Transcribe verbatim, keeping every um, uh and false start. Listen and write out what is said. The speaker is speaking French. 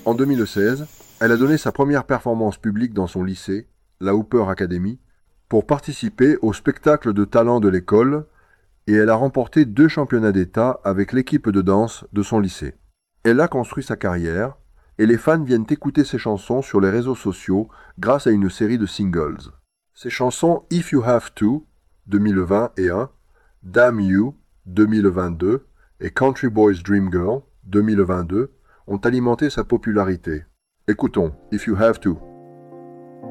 En deux mille seize, elle a donné sa première performance publique dans son lycée, la Hooper Academy, pour participer au spectacle de talent de l'école et elle a remporté deux championnats d'État avec l'équipe de danse de son lycée. Elle a construit sa carrière et les fans viennent écouter ses chansons sur les réseaux sociaux grâce à une série de singles. Ses chansons If You Have To deux mille vingt et un, Damn You deux mille vingt-deux et Country Boy's Dream Girl deux mille vingt-deux ont alimenté sa popularité. Écoutons If You Have To.